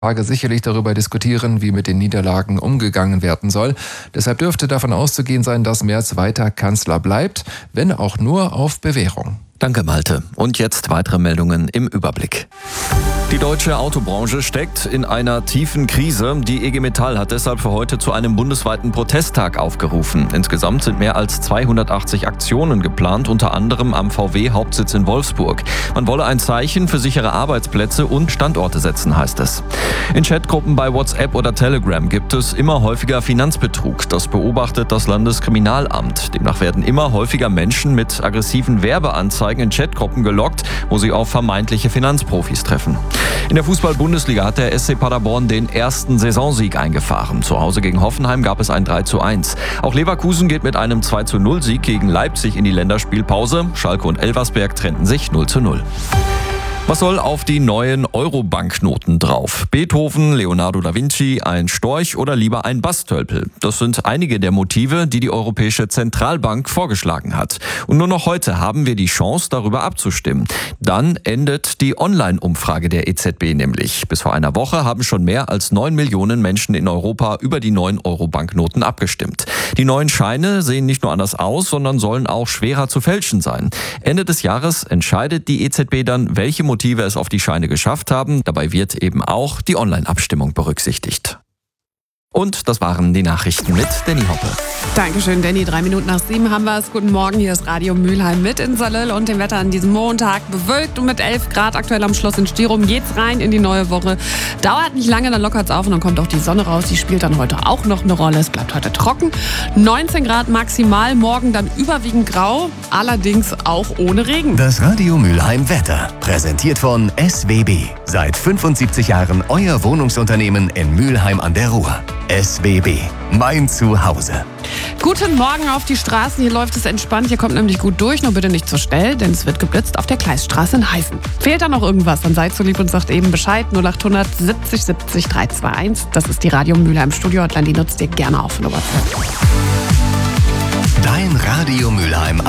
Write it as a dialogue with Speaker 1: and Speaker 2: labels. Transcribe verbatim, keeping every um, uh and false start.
Speaker 1: Tage sicherlich darüber diskutieren, wie mit den Niederlagen umgegangen werden soll. Deshalb dürfte davon auszugehen sein, dass Merz weiter Kanzler bleibt, wenn auch nur auf Bewährung.
Speaker 2: Danke, Malte. Und jetzt weitere Meldungen im Überblick. Die deutsche Autobranche steckt in einer tiefen Krise. Die I G Metall hat deshalb für heute zu einem bundesweiten Protesttag aufgerufen. Insgesamt sind mehr als zweihundertachtzig Aktionen geplant, unter anderem am V W-Hauptsitz in Wolfsburg. Man wolle ein Zeichen für sichere Arbeitsplätze und Standorte setzen, heißt es. In Chatgruppen bei WhatsApp oder Telegram gibt es immer häufiger Finanzbetrug. Das beobachtet das Landeskriminalamt. Demnach werden immer häufiger Menschen mit aggressiven Werbeanzeigen in Chatgruppen gelockt, wo sie auf vermeintliche Finanzprofis treffen. In der Fußball-Bundesliga hat der S C Paderborn den ersten Saisonsieg eingefahren. Zu Hause gegen Hoffenheim gab es ein drei zu eins. Auch Leverkusen geht mit einem zwei zu null Sieg gegen Leipzig in die Länderspielpause. Schalke und Elversberg trennten sich null zu null. Was soll auf die neuen Euro-Banknoten drauf? Beethoven, Leonardo da Vinci, ein Storch oder lieber ein Bastölpel? Das sind einige der Motive, die die Europäische Zentralbank vorgeschlagen hat. Und nur noch heute haben wir die Chance, darüber abzustimmen. Dann endet die Online-Umfrage der E Z B nämlich. Bis vor einer Woche haben schon mehr als neun Millionen Menschen in Europa über die neuen Euro-Banknoten abgestimmt. Die neuen Scheine sehen nicht nur anders aus, sondern sollen auch schwerer zu fälschen sein. Ende des Jahres entscheidet die E Z B dann, welche Motive es auf die Scheine geschafft haben. Dabei wird eben auch die Online-Abstimmung berücksichtigt. Und das waren die Nachrichten mit Danny Hoppe.
Speaker 3: Dankeschön, Danny. Drei Minuten nach sieben haben wir es. Guten Morgen, hier ist Radio Mülheim mit in Salil und dem Wetter an diesem Montag. Bewölkt und mit elf Grad aktuell am Schloss in Stirum geht's rein in die neue Woche. Dauert nicht lange, dann lockert's auf und dann kommt auch die Sonne raus. Die spielt dann heute auch noch eine Rolle. Es bleibt heute trocken. neunzehn Grad maximal, morgen dann überwiegend grau, allerdings auch ohne Regen.
Speaker 4: Das Radio Mülheim Wetter, präsentiert von S W B. Seit fünfundsiebzig Jahren euer Wohnungsunternehmen in Mülheim an der Ruhr. S W B, mein Zuhause.
Speaker 3: Guten Morgen auf die Straßen. Hier läuft es entspannt. Hier kommt nämlich gut durch. Nur bitte nicht zu schnell, denn es wird geblitzt auf der Gleisstraße in Heißen. Fehlt da noch irgendwas, dann seid so lieb und sagt eben Bescheid. null acht hundert siebzig siebzig drei zwei eins. Das ist die Radio Mülheim Studio Hotline. Die nutzt ihr gerne auf von WhatsApp.
Speaker 4: Dein Radio Mülheim